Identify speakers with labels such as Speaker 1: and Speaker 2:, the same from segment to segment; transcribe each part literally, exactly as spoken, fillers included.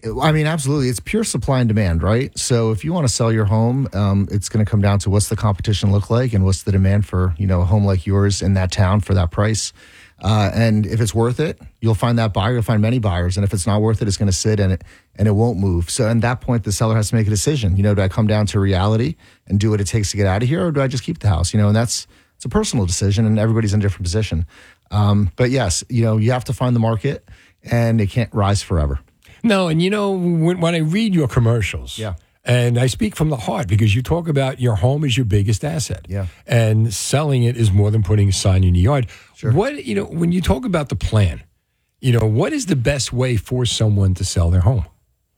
Speaker 1: I mean, absolutely. It's pure supply and demand, right? So if you want to sell your home, um, it's going to come down to what's the competition look like and what's the demand for, you know, a home like yours in that town for that price. Uh, and if it's worth it, you'll find that buyer. You'll find many buyers. And if it's not worth it, it's going to sit and it and it won't move. So at that point, the seller has to make a decision. You know, do I come down to reality and do what it takes to get out of here, or do I just keep the house? You know, and that's it's a personal decision, and everybody's in a different position. Um, but yes, you know, you have to find the market, and it can't rise forever.
Speaker 2: No, and you know, when, when I read your commercials,
Speaker 1: yeah.
Speaker 2: and I speak from the heart because you talk about your home is your biggest asset.
Speaker 1: Yeah.
Speaker 2: And selling it is more than putting a sign in your yard.
Speaker 1: Sure.
Speaker 2: What, you know, when you talk about the plan, you know, what is the best way for someone to sell their home?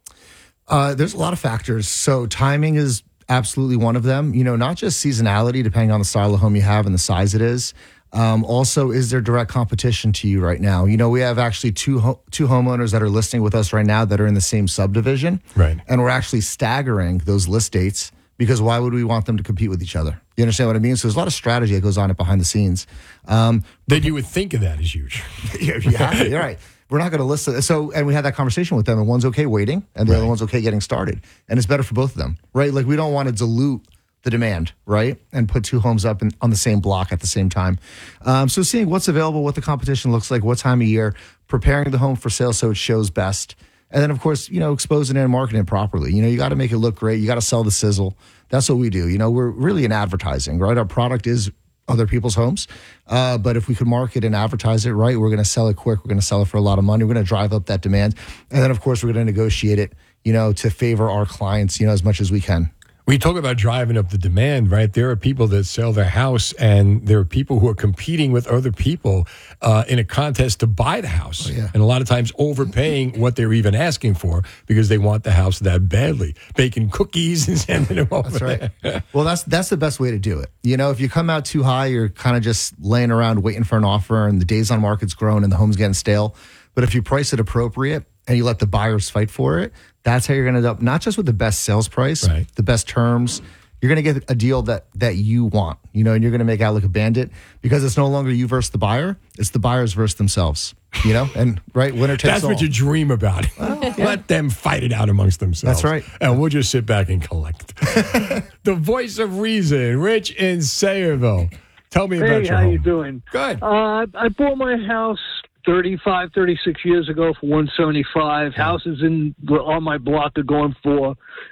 Speaker 1: Uh, there's a lot of factors. So timing is absolutely one of them. You know, not just seasonality, depending on the style of home you have and the size it is. Um, also, is there direct competition to you right now? You know, we have actually two ho- two homeowners that are listing with us right now that are in the same subdivision.
Speaker 2: Right.
Speaker 1: And we're actually staggering those list dates because why would we want them to compete with each other? You understand what I mean? So there's a lot of strategy that goes on behind the scenes. Um,
Speaker 2: that you would think of that as huge.
Speaker 1: yeah, you're right. We're not going to list it. So, and we had that conversation with them, and one's okay waiting, and the
Speaker 2: right.
Speaker 1: other one's okay getting started. And it's better for both of them, right? Like, we don't want to dilute the demand, right? And put two homes up in, on the same block at the same time. Um, so seeing what's available, what the competition looks like, what time of year, preparing the home for sale so it shows best. And then, of course, you know, exposing it and marketing it properly. You know, you got to make it look great. You got to sell the sizzle. That's what we do. You know, we're really in advertising, right? Our product is other people's homes. Uh, but if we could market and advertise it right, we're going to sell it quick. We're going to sell it for a lot of money. We're going to drive up that demand. And then, of course, we're going to negotiate it, you know, to favor our clients, you know, as much as we can.
Speaker 2: We talk about driving up the demand, right? There are people that sell their house, and there are people who are competing with other people uh, in a contest to buy the house.
Speaker 1: Oh, yeah.
Speaker 2: And a lot of times overpaying what they're even asking for because they want the house that badly. Baking cookies and sending them over.
Speaker 1: That's right. Well, that's that's the best way to do it. You know, if you come out too high, you're kind of just laying around waiting for an offer, and the days on market's grown and the home's getting stale. But if you price it appropriate and you let the buyers fight for it, that's how you're going to end up, not just with the best sales price,
Speaker 2: right.
Speaker 1: the best terms. You're going to get a deal that that you want, you know, and you're going to make out like a bandit because it's no longer you versus the buyer. It's the buyers versus themselves, you know, and right, winner takes
Speaker 2: That's
Speaker 1: all.
Speaker 2: what you dream about. Well, yeah. Let them fight it out amongst themselves.
Speaker 1: That's right.
Speaker 2: And we'll just sit back and collect. The voice of reason, Rich in Sayreville. Tell me
Speaker 3: hey,
Speaker 2: about your
Speaker 3: how
Speaker 2: home.
Speaker 3: you doing?
Speaker 2: Good.
Speaker 3: Uh, I bought my house thirty-five, thirty-six years ago for one seventy-five. Houses in on my block are going for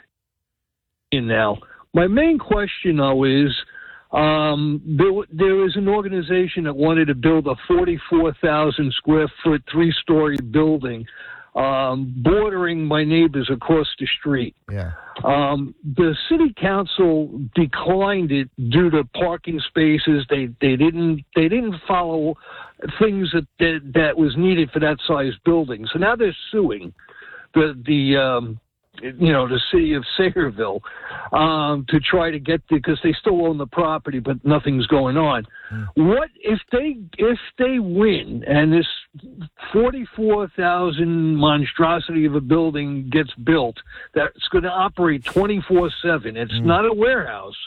Speaker 3: in now. My main question, though, is um, there, there is an organization that wanted to build a forty-four thousand square foot, three-story building um, bordering my neighbors across the street.
Speaker 1: Yeah.
Speaker 3: Um, the city council declined it due to parking spaces. They they didn't they didn't follow things that that, that was needed for that size building. So now they're suing the the um, you know the city of Sayreville um, to try to get the because they still own the property, but nothing's going on. Mm. What if they if they win and this forty-four thousand monstrosity of a building gets built that's going to operate twenty-four seven? It's mm. not a warehouse.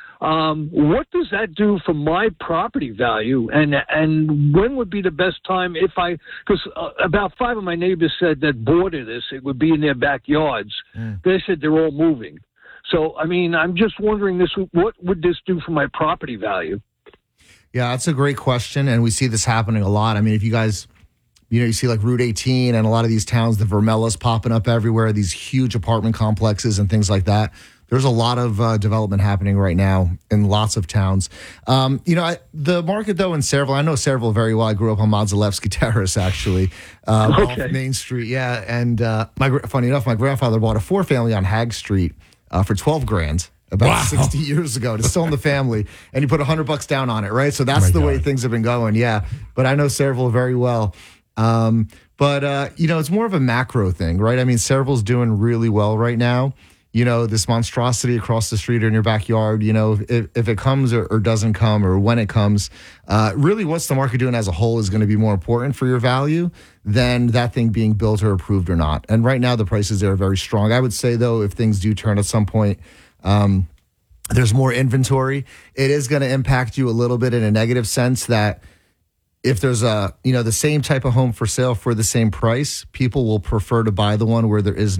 Speaker 3: Um, what does that do for my property value? And and when would be the best time if I, because uh, about five of my neighbors said that border this, it would be in their backyards. Mm. They said they're all moving. So, I mean, I'm just wondering this, what would this do for my property value?
Speaker 1: Yeah, that's a great question. And we see this happening a lot. I mean, if you guys, you know, you see like Route eighteen and a lot of these towns, the Vermellas popping up everywhere, these huge apartment complexes and things like that. There's a lot of uh, development happening right now in lots of towns. Um, you know, I, the market, though, in Sayreville, I know Sayreville very well. I grew up on Modzalewski Terrace, actually, uh,
Speaker 3: okay.
Speaker 1: off Main Street. Yeah, and uh, my funny enough, my grandfather bought a four-family on Hag Street uh, for twelve grand about
Speaker 2: wow.
Speaker 1: sixty years ago. It's still in the family, and he put one hundred bucks down on it, right? So that's oh the God. way things have been going, yeah. But I know Sayreville very well. Um, but, uh, you know, it's more of a macro thing, right? I mean, Sayreville's doing really well right now. You know, this monstrosity across the street or in your backyard, you know, if, if it comes or, or doesn't come or when it comes, uh, really what's the market doing as a whole is going to be more important for your value than that thing being built or approved or not. And right now the prices there are very strong. I would say, though, if things do turn at some point, um, there's more inventory. It is going to impact you a little bit in a negative sense that if there's a, you know, the same type of home for sale for the same price, people will prefer to buy the one where there is